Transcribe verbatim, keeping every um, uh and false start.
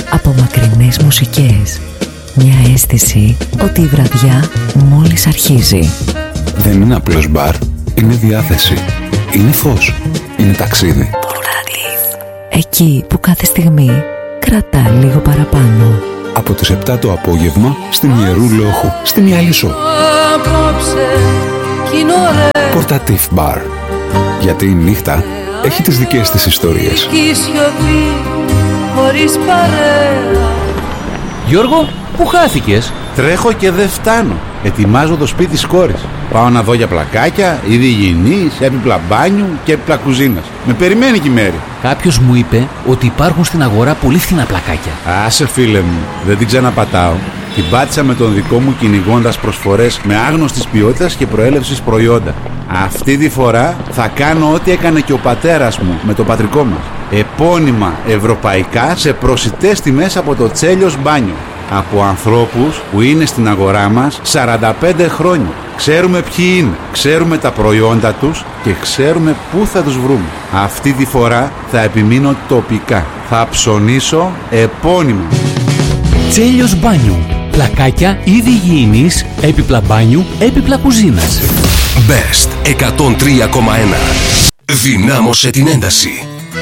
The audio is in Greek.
από μακρινές μουσικές. Μια αίσθηση ότι η βραδιά μόλις αρχίζει. Δεν είναι απλώς μπαρ, είναι διάθεση, είναι φως, είναι ταξίδι. Εκεί που κάθε στιγμή κρατά λίγο παραπάνω. Από τις επτά το απόγευμα στην Ιερού Λόχου, στην Ιαλισσό. Πορτατίφ μπαρ. Γιατί η νύχτα έχει τις δικές της ιστορίες. Γιώργο, πού χάθηκες? Τρέχω και δεν φτάνω. Ετοιμάζω το σπίτι της κόρης. Πάω να δω για πλακάκια, είδη υγιεινής, έπιπλα μπάνιου και έπιπλα κουζίνας. Με περιμένει και η Μέρη. Κάποιος μου είπε ότι υπάρχουν στην αγορά πολύ φθηνά πλακάκια. Άσε φίλε μου, δεν την ξαναπατάω. Την πάτησα με τον δικό μου κυνηγώντας προσφορές με άγνωστης ποιότητας και προέλευσης προϊόντα. Αυτή τη φορά θα κάνω ό,τι έκανε και ο πατέρας μου με το πατρικό μας. Επώνυμα ευρωπαϊκά σε προσιτές τιμές από το Τσέλιος Μπάνιο. Από ανθρώπους που είναι στην αγορά μας σαράντα πέντε χρόνια. Ξέρουμε ποιοι είναι, ξέρουμε τα προϊόντα τους και ξέρουμε πού θα τους βρούμε. Αυτή τη φορά θα επιμείνω τοπικά. Θα ψωνίσω επώνυμα. Τσέλιος Μπάνιου. Πλακάκια, είδη υγιεινής, έπιπλα μπάνιου, έπιπλα κουζίνας. Best εκατόν τρία κόμμα ένα. Δυνάμωσε την ένταση.